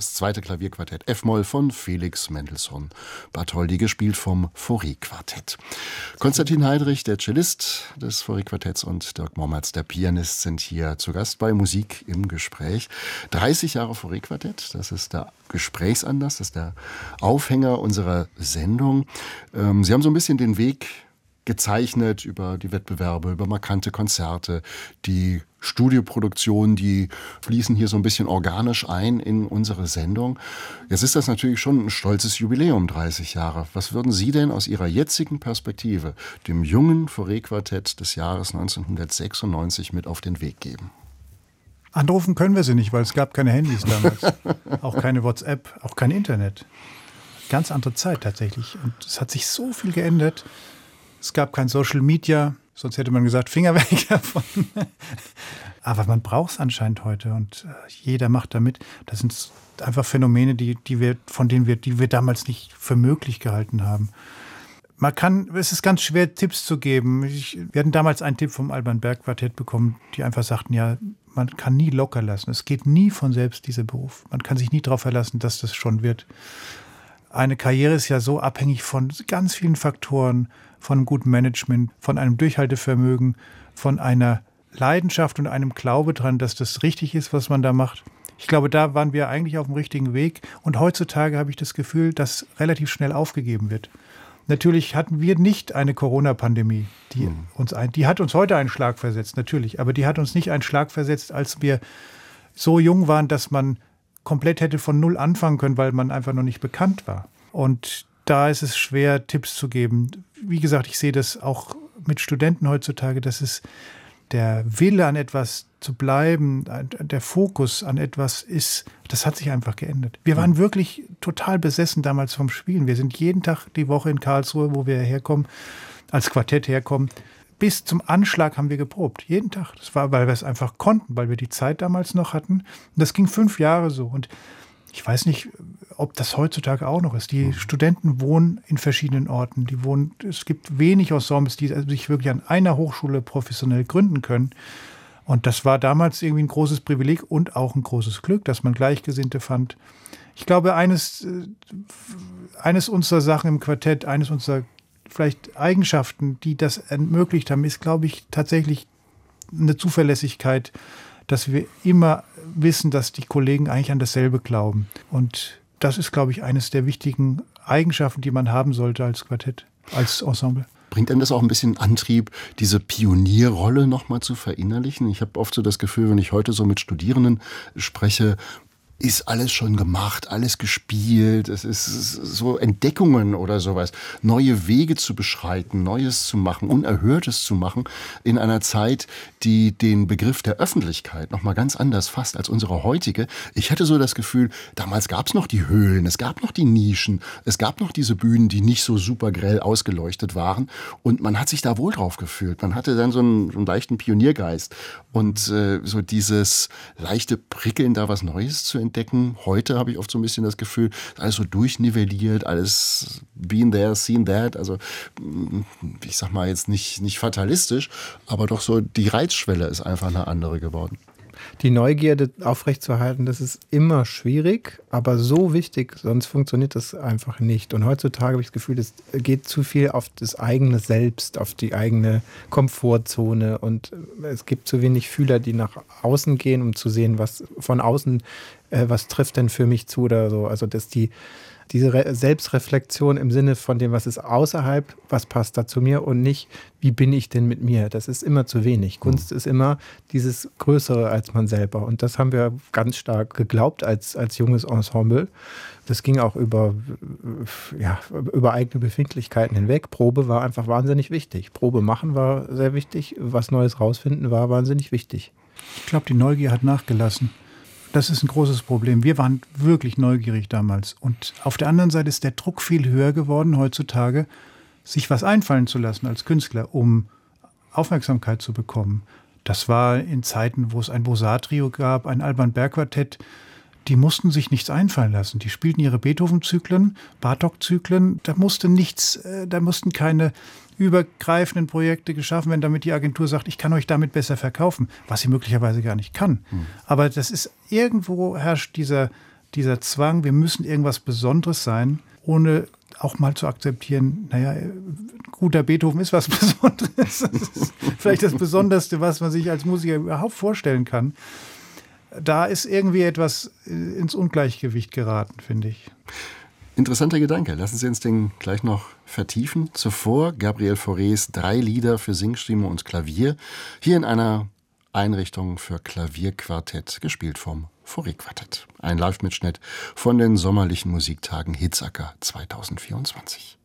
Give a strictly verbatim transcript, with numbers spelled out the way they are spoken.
das zweite Klavierquartett F-Moll von Felix Mendelssohn Bartholdy, gespielt vom Fauré-Quartett. Konstantin Heidrich, der Cellist des Fauré-Quartetts, und Dirk Mommertz, der Pianist, sind hier zu Gast bei Musik im Gespräch. dreißig Jahre Fauré-Quartett, das ist der Gesprächsanlass, das ist der Aufhänger unserer Sendung. Ähm, Sie haben so ein bisschen den Weg gezeichnet über die Wettbewerbe, über markante Konzerte, die Studioproduktionen, die fließen hier so ein bisschen organisch ein in unsere Sendung. Jetzt ist das natürlich schon ein stolzes Jubiläum, dreißig Jahre. Was würden Sie denn aus Ihrer jetzigen Perspektive dem jungen Fauré-Quartett des Jahres neunzehnhundertsechsundneunzig mit auf den Weg geben? Anrufen können wir sie nicht, weil es gab keine Handys damals, auch keine WhatsApp, auch kein Internet. Ganz andere Zeit tatsächlich. Und es hat sich so viel geändert. Es gab kein Social Media, sonst hätte man gesagt, Finger weg davon. Aber man braucht es anscheinend heute und jeder macht damit. Das sind einfach Phänomene, die, die wir, von denen wir, die wir damals nicht für möglich gehalten haben. Man kann, es ist ganz schwer, Tipps zu geben. Ich, wir hatten damals einen Tipp vom Alban Berg Quartett bekommen, die einfach sagten, ja, man kann nie locker lassen. Es geht nie von selbst, dieser Beruf. Man kann sich nie darauf verlassen, dass das schon wird. Eine Karriere ist ja so abhängig von ganz vielen Faktoren, von einem guten Management, von einem Durchhaltevermögen, von einer Leidenschaft und einem Glaube dran, dass das richtig ist, was man da macht. Ich glaube, da waren wir eigentlich auf dem richtigen Weg. Und heutzutage habe ich das Gefühl, dass relativ schnell aufgegeben wird. Natürlich hatten wir nicht eine Corona-Pandemie, die, mhm. uns ein, die hat uns heute einen Schlag versetzt, natürlich. Aber die hat uns nicht einen Schlag versetzt, als wir so jung waren, dass man komplett hätte von Null anfangen können, weil man einfach noch nicht bekannt war. Und da ist es schwer, Tipps zu geben. Wie gesagt, ich sehe das auch mit Studenten heutzutage, dass es der Wille an etwas zu bleiben, der Fokus an etwas ist, das hat sich einfach geändert. Wir waren wirklich total besessen damals vom Spielen. Wir sind jeden Tag die Woche in Karlsruhe, wo wir herkommen, als Quartett herkommen. Bis zum Anschlag haben wir geprobt, jeden Tag. Das war, weil wir es einfach konnten, weil wir die Zeit damals noch hatten. Und das ging fünf Jahre so. Und ich weiß nicht, ob das heutzutage auch noch ist. Die mhm. Studenten wohnen in verschiedenen Orten. Die wohnen, es gibt wenig Ensembles, die sich wirklich an einer Hochschule professionell gründen können. Und das war damals irgendwie ein großes Privileg und auch ein großes Glück, dass man Gleichgesinnte fand. Ich glaube, eines, eines unserer Sachen im Quartett, eines unserer vielleicht Eigenschaften, die das ermöglicht haben, ist, glaube ich, tatsächlich eine Zuverlässigkeit, dass wir immer wissen, dass die Kollegen eigentlich an dasselbe glauben. Und das ist, glaube ich, eines der wichtigen Eigenschaften, die man haben sollte als Quartett, als Ensemble. Bringt einem das auch ein bisschen Antrieb, diese Pionierrolle nochmal zu verinnerlichen? Ich habe oft so das Gefühl, wenn ich heute so mit Studierenden spreche, ist alles schon gemacht, alles gespielt. Es ist so Entdeckungen oder sowas, neue Wege zu beschreiten, Neues zu machen, Unerhörtes zu machen in einer Zeit, die den Begriff der Öffentlichkeit noch mal ganz anders fasst als unsere heutige. Ich hatte so das Gefühl, damals gab es noch die Höhlen, es gab noch die Nischen, es gab noch diese Bühnen, die nicht so super grell ausgeleuchtet waren, und man hat sich da wohl drauf gefühlt. Man hatte dann so einen, so einen leichten Pioniergeist und äh, so dieses leichte Prickeln, da was Neues zu entdecken. Entdecken. Heute habe ich oft so ein bisschen das Gefühl, alles so durchnivelliert, alles been there, seen that. Also ich sag mal jetzt nicht, nicht fatalistisch, aber doch so die Reizschwelle ist einfach eine andere geworden. Die Neugierde aufrechtzuerhalten, das ist immer schwierig, aber so wichtig, sonst funktioniert das einfach nicht. Und heutzutage habe ich das Gefühl, es geht zu viel auf das eigene Selbst, auf die eigene Komfortzone, und es gibt zu wenig Fühler, die nach außen gehen, um zu sehen, was von außen, äh, was trifft denn für mich zu oder so. Also dass die Diese Re- Selbstreflexion im Sinne von dem, was ist außerhalb, was passt da zu mir, und nicht, wie bin ich denn mit mir? Das ist immer zu wenig. Kunst ist immer dieses Größere als man selber. Und das haben wir ganz stark geglaubt als, als junges Ensemble. Das ging auch über, ja, über eigene Befindlichkeiten hinweg. Probe war einfach wahnsinnig wichtig. Probe machen war sehr wichtig. Was Neues rausfinden war wahnsinnig wichtig. Ich glaube, die Neugier hat nachgelassen. Das ist ein großes Problem. Wir waren wirklich neugierig damals. Und auf der anderen Seite ist der Druck viel höher geworden heutzutage, sich was einfallen zu lassen als Künstler, um Aufmerksamkeit zu bekommen. Das war in Zeiten, wo es ein Bossart-Trio gab, ein Alban Berg Quartett. Die mussten sich nichts einfallen lassen. Die spielten ihre Beethoven-Zyklen, Bartók-Zyklen. Da musste nichts, da mussten keine übergreifenden Projekte geschaffen werden, damit die Agentur sagt, ich kann euch damit besser verkaufen, was sie möglicherweise gar nicht kann. Hm. Aber das ist, irgendwo herrscht dieser dieser Zwang, wir müssen irgendwas Besonderes sein, ohne auch mal zu akzeptieren, naja, guter Beethoven ist was Besonderes. Das ist vielleicht das Besonderste, was man sich als Musiker überhaupt vorstellen kann. Da ist irgendwie etwas ins Ungleichgewicht geraten, finde ich. Interessanter Gedanke. Lassen Sie uns den gleich noch vertiefen. Zuvor Gabriel Faurés drei Lieder für Singstimme und Klavier. Hier in einer Einrichtung für Klavierquartett, gespielt vom Fauré-Quartett. Ein Live-Mitschnitt von den sommerlichen Musiktagen Hitzacker zweitausendvierundzwanzig.